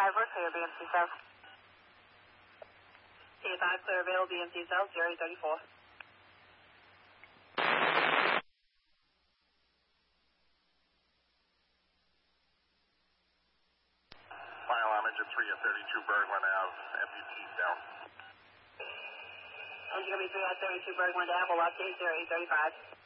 5, we're clear, BMC South. T5, clear available, BMC South, Jerry 34. Final on engine 3 at 32 Bergland Ave, MPT's down. Engine going to be 3 at 32 Bergland Ave, we'll update 0835.